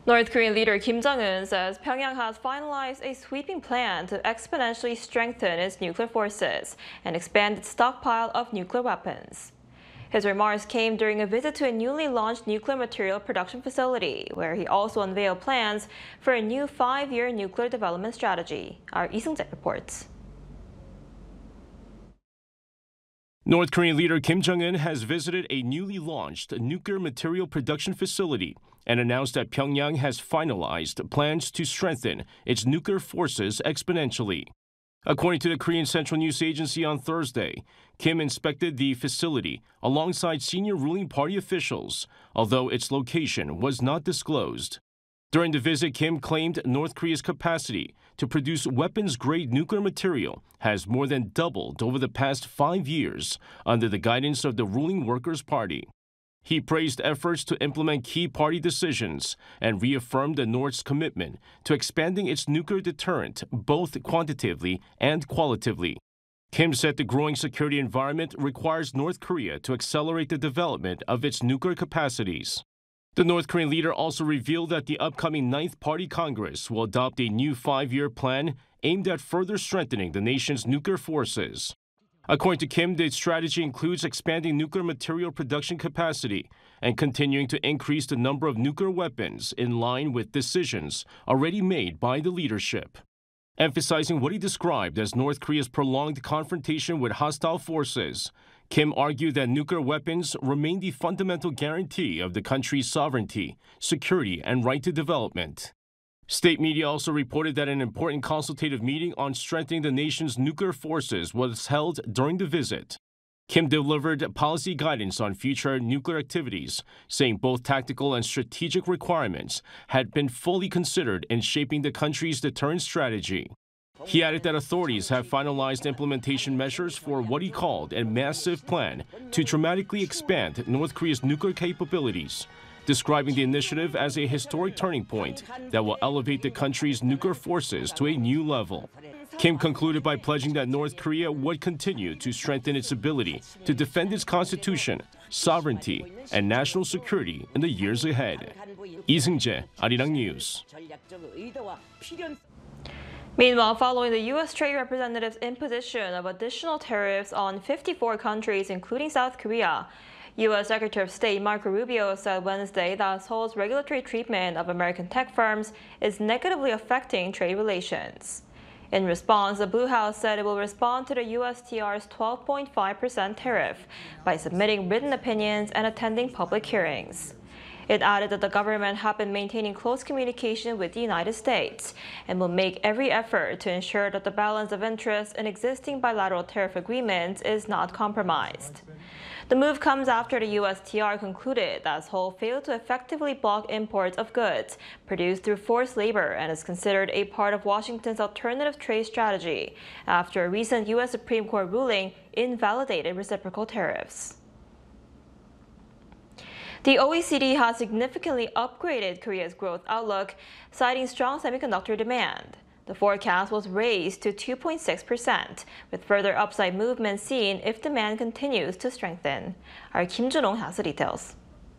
North Korean leader Kim Jong-un says Pyongyang has finalized a sweeping plan to exponentially strengthen its nuclear forces and expand its stockpile of nuclear weapons. His remarks came during a visit to a newly launched nuclear material production facility, where he also unveiled plans for a new 5-year nuclear development strategy. Our Lee Seung-jae reports. North Korean leader Kim Jong-un has visited a newly launched nuclear material production facility and announced that Pyongyang has finalized plans to strengthen its nuclear forces exponentially. According to the Korean Central News Agency on Thursday, Kim inspected the facility alongside senior ruling party officials, although its location was not disclosed. During the visit, Kim claimed North Korea's capacity to produce weapons-grade nuclear material has more than doubled over the past 5 years under the guidance of the ruling Workers' Party. He praised efforts to implement key party decisions and reaffirmed the North's commitment to expanding its nuclear deterrent both quantitatively and qualitatively. Kim said the growing security environment requires North Korea to accelerate the development of its nuclear capacities. The North Korean leader also revealed that the upcoming 9th Party Congress will adopt a new 5-year plan aimed at further strengthening the nation's nuclear forces. According to Kim, the strategy includes expanding nuclear material production capacity and continuing to increase the number of nuclear weapons in line with decisions already made by the leadership. Emphasizing what he described as North Korea's prolonged confrontation with hostile forces, Kim argued that nuclear weapons remain the fundamental guarantee of the country's sovereignty, security, and right to development. State media also reported that an important consultative meeting on strengthening the nation's nuclear forces was held during the visit. Kim delivered policy guidance on future nuclear activities, saying both tactical and strategic requirements had been fully considered in shaping the country's deterrent strategy. He added that authorities have finalized implementation measures for what he called a massive plan to dramatically expand North Korea's nuclear capabilities, describing the initiative as a historic turning point that will elevate the country's nuclear forces to a new level. Kim concluded by pledging that North Korea would continue to strengthen its ability to defend its constitution, sovereignty, and national security in the years ahead. Lee Seung-jae, Arirang News. Meanwhile, following the U.S. Trade Representative's imposition of additional tariffs on 54 countries, including South Korea, U.S. Secretary of State Marco Rubio said Wednesday that Seoul's regulatory treatment of American tech firms is negatively affecting trade relations. In response, the Blue House said it will respond to the USTR's 12.5% tariff by submitting written opinions and attending public hearings. It added that the government had been maintaining close communication with the United States and will make every effort to ensure that the balance of interests in existing bilateral tariff agreements is not compromised. The move comes after the USTR concluded that Seoul failed to effectively block imports of goods produced through forced labor and is considered a part of Washington's alternative trade strategy after a recent U.S. Supreme Court ruling invalidated reciprocal tariffs. The OECD has significantly upgraded Korea's growth outlook, citing strong semiconductor demand. The forecast was raised to 2.6%, with further upside movement seen if demand continues to strengthen. Our Kim Jun-ong has the details.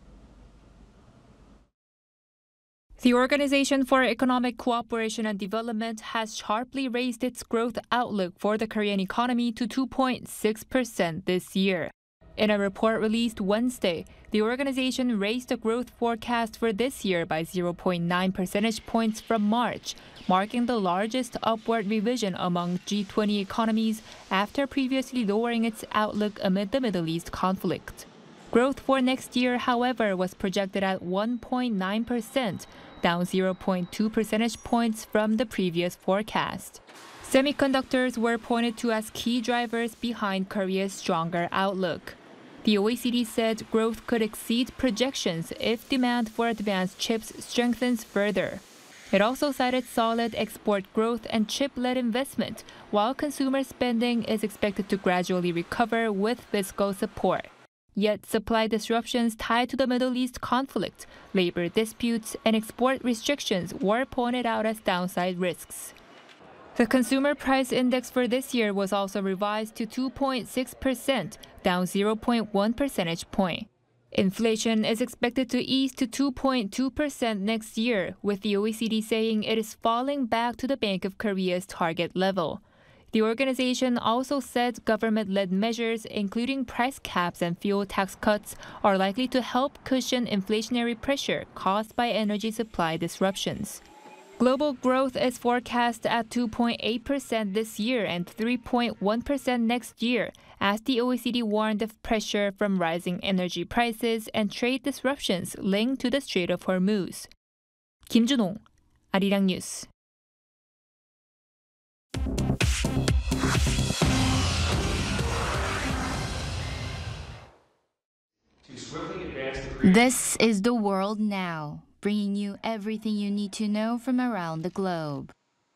The Organization for Economic Cooperation and Development has sharply raised its growth outlook for the Korean economy to 2.6% this year. In a report released Wednesday, the organization raised the growth forecast for this year by 0.9 percentage points from March, marking the largest upward revision among G20 economies after previously lowering its outlook amid the Middle East conflict. Growth for next year, however, was projected at 1.9%, down 0.2 percentage points from the previous forecast. Semiconductors were pointed to as key drivers behind Korea's stronger outlook. The OECD said growth could exceed projections if demand for advanced chips strengthens further. It also cited solid export growth and chip-led investment, while consumer spending is expected to gradually recover with fiscal support. Yet supply disruptions tied to the Middle East conflict, labor disputes, and export restrictions were pointed out as downside risks. The Consumer Price Index for this year was also revised to 2.6%, down 0.1 percentage point. Inflation is expected to ease to 2.2% next year, with the OECD saying it is falling back to the Bank of Korea's target level. The organization also said government-led measures, including price caps and fuel tax cuts, are likely to help cushion inflationary pressure caused by energy supply disruptions. Global growth is forecast at 2.8% this year and 3.1% next year, as the OECD warned of pressure from rising energy prices and trade disruptions linked to the Strait of Hormuz. 김준홍, 아리랑 뉴스. This is The World Now, bringing you everything you need to know from around the globe.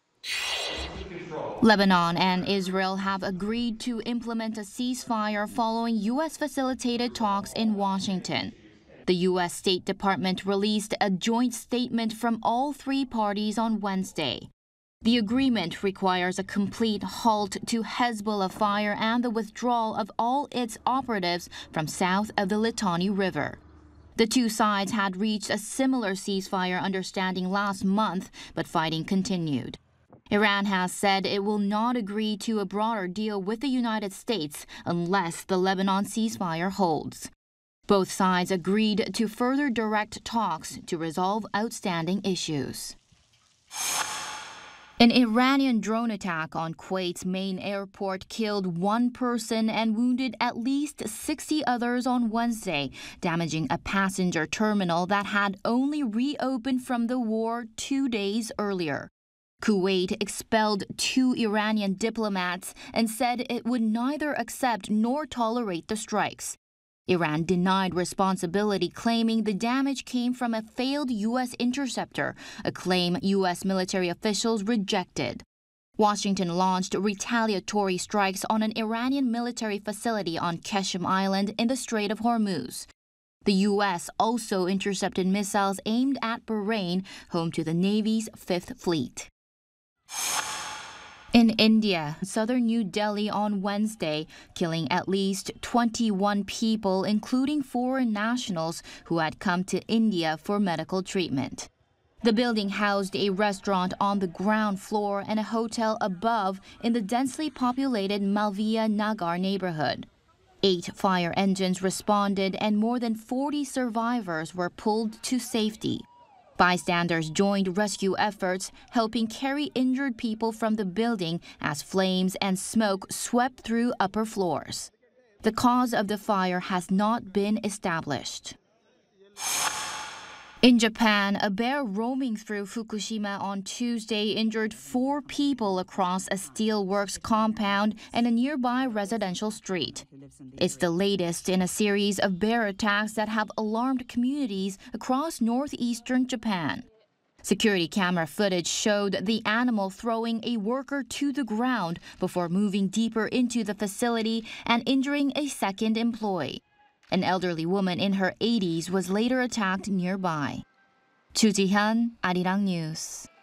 Lebanon and Israel have agreed to implement a ceasefire following U.S.-facilitated talks in Washington. The U.S. State Department released a joint statement from all three parties on Wednesday. The agreement requires a complete halt to Hezbollah fire and the withdrawal of all its operatives from south of the Litani River. The two sides had reached a similar ceasefire understanding last month, but fighting continued. Iran has said it will not agree to a broader deal with the United States unless the Lebanon ceasefire holds. Both sides agreed to further direct talks to resolve outstanding issues. An Iranian drone attack on Kuwait's main airport killed one person and wounded at least 60 others on Wednesday, damaging a passenger terminal that had only reopened from the war 2 days earlier. Kuwait expelled 2 Iranian diplomats and said it would neither accept nor tolerate the strikes. Iran denied responsibility, claiming the damage came from a failed U.S. interceptor, a claim U.S. military officials rejected. Washington launched retaliatory strikes on an Iranian military facility on Qeshm Island in the Strait of Hormuz. The U.S. also intercepted missiles aimed at Bahrain, home to the Navy's 5th Fleet. In India, southern New Delhi on Wednesday, killing at least 21 people, including foreign nationals who had come to India for medical treatment. The building housed a restaurant on the ground floor and a hotel above in the densely populated Malviya Nagar neighborhood. 8 fire engines responded and more than 40 survivors were pulled to safety. Bystanders joined rescue efforts, helping carry injured people from the building as flames and smoke swept through upper floors. The cause of the fire has not been established. In Japan, a bear roaming through Fukushima on Tuesday injured 4 people across a steelworks compound and a nearby residential street. It's the latest in a series of bear attacks that have alarmed communities across northeastern Japan. Security camera footage showed the animal throwing a worker to the ground before moving deeper into the facility and injuring a second employee. An elderly woman in her 80s was later attacked nearby. Chu Ji-hyun, Arirang News.